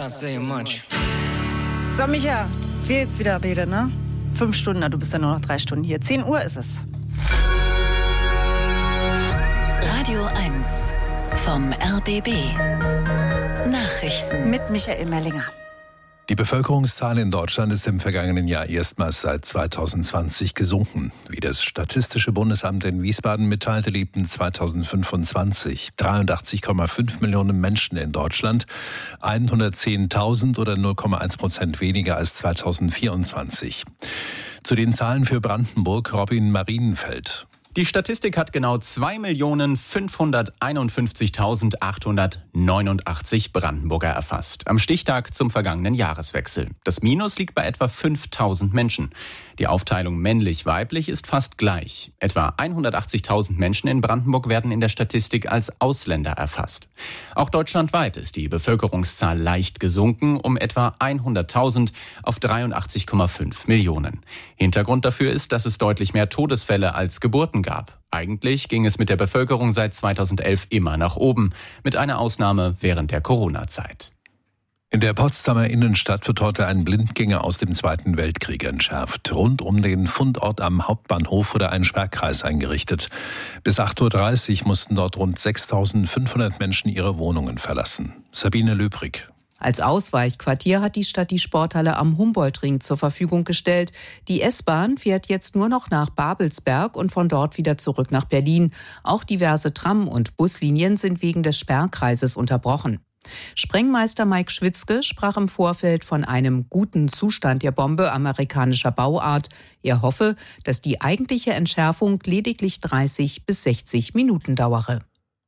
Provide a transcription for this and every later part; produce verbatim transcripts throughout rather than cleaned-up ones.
Not saying much. So, Micha, wir jetzt wieder reden, ne? Fünf Stunden, du bist ja nur noch drei Stunden hier. Zehn Uhr ist es. Radio eins vom R B B. Nachrichten mit Michael Merlinger. Die Bevölkerungszahl in Deutschland ist im vergangenen Jahr erstmals seit zweitausendzwanzig gesunken. Wie das Statistische Bundesamt in Wiesbaden mitteilte, lebten zweitausendfünfundzwanzig dreiundachtzig Komma fünf Millionen Menschen in Deutschland, hundertzehntausend oder null Komma eins Prozent weniger als zweitausendvierundzwanzig. Zu den Zahlen für Brandenburg, Robin Marienfeld. Die Statistik hat genau zwei Millionen fünfhunderteinundfünfzigtausendachthundertneunundachtzig Brandenburger erfasst. Am Stichtag zum vergangenen Jahreswechsel. Das Minus liegt bei etwa fünftausend Menschen. Die Aufteilung männlich-weiblich ist fast gleich. Etwa hundertachtzigtausend Menschen in Brandenburg werden in der Statistik als Ausländer erfasst. Auch deutschlandweit ist die Bevölkerungszahl leicht gesunken, um etwa hunderttausend auf dreiundachtzig Komma fünf Millionen. Hintergrund dafür ist, dass es deutlich mehr Todesfälle als Geburten gab. Eigentlich ging es mit der Bevölkerung seit zweitausendelf immer nach oben, mit einer Ausnahme während der Corona-Zeit. In der Potsdamer Innenstadt wird heute ein Blindgänger aus dem Zweiten Weltkrieg entschärft. Rund um den Fundort am Hauptbahnhof wurde ein Sperrkreis eingerichtet. Bis acht Uhr dreißig mussten dort rund sechstausendfünfhundert Menschen ihre Wohnungen verlassen. Sabine Löbrig. Als Ausweichquartier hat die Stadt die Sporthalle am Humboldtring zur Verfügung gestellt. Die S-Bahn fährt jetzt nur noch nach Babelsberg und von dort wieder zurück nach Berlin. Auch diverse Tram- und Buslinien sind wegen des Sperrkreises unterbrochen. Sprengmeister Mike Schwitzke sprach im Vorfeld von einem guten Zustand der Bombe amerikanischer Bauart. Er hoffe, dass die eigentliche Entschärfung lediglich dreißig bis sechzig Minuten dauere.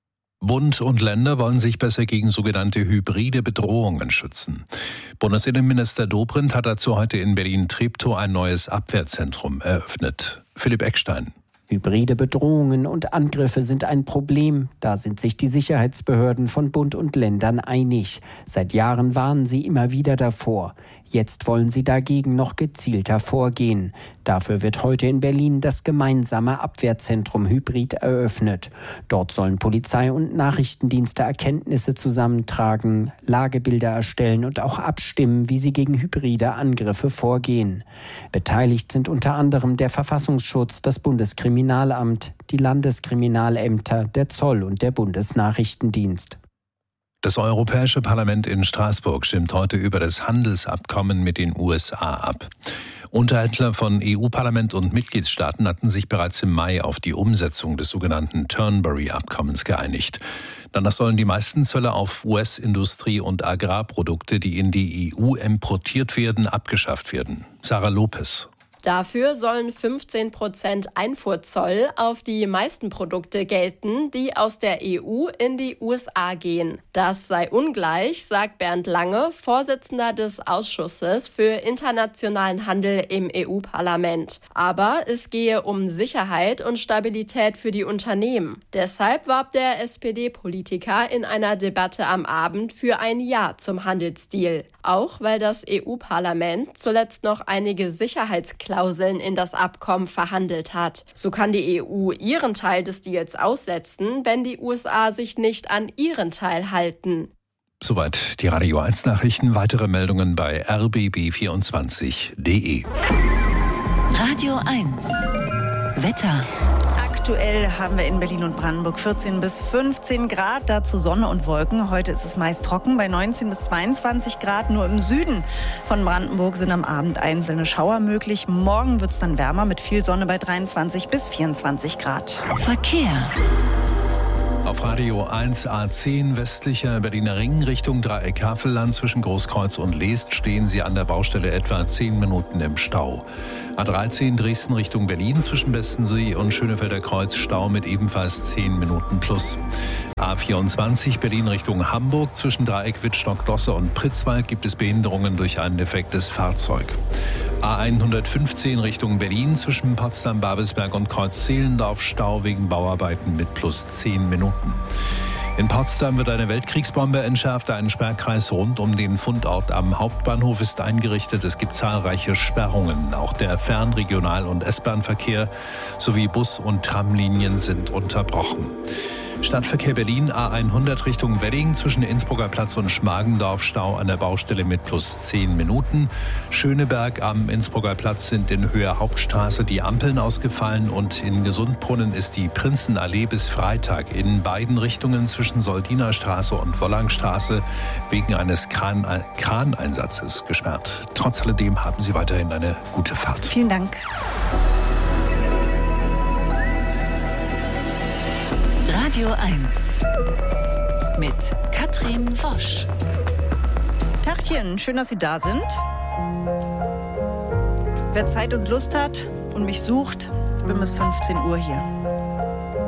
Bund und Länder wollen sich besser gegen sogenannte hybride Bedrohungen schützen. Bundesinnenminister Dobrindt hat dazu heute in Berlin-Treptow ein neues Abwehrzentrum eröffnet. Philipp Eckstein. Hybride Bedrohungen und Angriffe sind ein Problem. Da sind sich die Sicherheitsbehörden von Bund und Ländern einig. Seit Jahren warnen sie immer wieder davor. Jetzt wollen sie dagegen noch gezielter vorgehen. Dafür wird heute in Berlin das gemeinsame Abwehrzentrum Hybrid eröffnet. Dort sollen Polizei und Nachrichtendienste Erkenntnisse zusammentragen, Lagebilder erstellen und auch abstimmen, wie sie gegen hybride Angriffe vorgehen. Beteiligt sind unter anderem der Verfassungsschutz, das Bundeskriminalamt, die Landeskriminalämter, der Zoll und der Bundesnachrichtendienst. Das Europäische Parlament in Straßburg stimmt heute über das Handelsabkommen mit den U S A ab. Unterhändler von E U-Parlament und Mitgliedstaaten hatten sich bereits im Mai auf die Umsetzung des sogenannten Turnberry-Abkommens geeinigt. Danach sollen die meisten Zölle auf U S-Industrie- und Agrarprodukte, die in die E U importiert werden, abgeschafft werden. Sarah Lopez. Dafür sollen fünfzehn Prozent Einfuhrzoll auf die meisten Produkte gelten, die aus der E U in die U S A gehen. Das sei ungleich, sagt Bernd Lange, Vorsitzender des Ausschusses für internationalen Handel im E U-Parlament. Aber es gehe um Sicherheit und Stabilität für die Unternehmen. Deshalb warb der S P D-Politiker in einer Debatte am Abend für ein Ja zum Handelsdeal. Auch weil das E U-Parlament zuletzt noch einige Sicherheitsklauseln Klauseln in das Abkommen verhandelt hat. So kann die E U ihren Teil des Deals aussetzen, wenn die U S A sich nicht an ihren Teil halten. Soweit die Radio eins Nachrichten. Weitere Meldungen bei r b b vierundzwanzig punkt d e. Radio eins Wetter. Aktuell haben wir in Berlin und Brandenburg vierzehn bis fünfzehn Grad, dazu Sonne und Wolken. Heute ist es meist trocken bei neunzehn bis zweiundzwanzig Grad. Nur im Süden von Brandenburg sind am Abend einzelne Schauer möglich. Morgen wird es dann wärmer mit viel Sonne bei dreiundzwanzig bis vierundzwanzig Grad. Verkehr. Auf Radio eins A zehn westlicher Berliner Ring Richtung Dreieck Havelland zwischen Großkreuz und Leest stehen Sie an der Baustelle etwa zehn Minuten im Stau. A dreizehn Dresden Richtung Berlin zwischen Bestensee und Schönefelder Kreuz Stau mit ebenfalls zehn Minuten plus. A vierundzwanzig Berlin Richtung Hamburg zwischen Dreieck Wittstock-Dosse und Pritzwalk gibt es Behinderungen durch ein defektes Fahrzeug. A hundertfünfzehn Richtung Berlin zwischen Potsdam, Babelsberg und Kreuz-Zehlendorf Stau wegen Bauarbeiten mit plus zehn Minuten. In Potsdam wird eine Weltkriegsbombe entschärft. Ein Sperrkreis rund um den Fundort am Hauptbahnhof ist eingerichtet. Es gibt zahlreiche Sperrungen. Auch der Fern-, Regional- und S-Bahn-Verkehr sowie Bus- und Tramlinien sind unterbrochen. Stadtverkehr Berlin A hundert Richtung Wedding zwischen Innsbrucker Platz und Schmargendorf Stau an der Baustelle mit plus zehn Minuten. Schöneberg am Innsbrucker Platz sind in Höhe Hauptstraße die Ampeln ausgefallen und in Gesundbrunnen ist die Prinzenallee bis Freitag in beiden Richtungen zwischen Soldiner Straße und Wollangstraße wegen eines Kran Kraneinsatzes gesperrt. Trotz alledem haben Sie weiterhin eine gute Fahrt. Vielen Dank. Radio eins mit Katrin Wosch. Tachchen, schön, dass Sie da sind. Wer Zeit und Lust hat und mich sucht, ich bin bis fünfzehn Uhr hier.